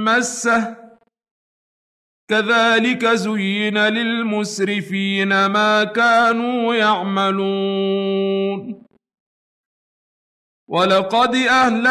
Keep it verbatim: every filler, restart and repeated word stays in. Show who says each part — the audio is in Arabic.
Speaker 1: مسه كذلك زين للمسرفين ما كانوا يعملون ولقد أهلكنا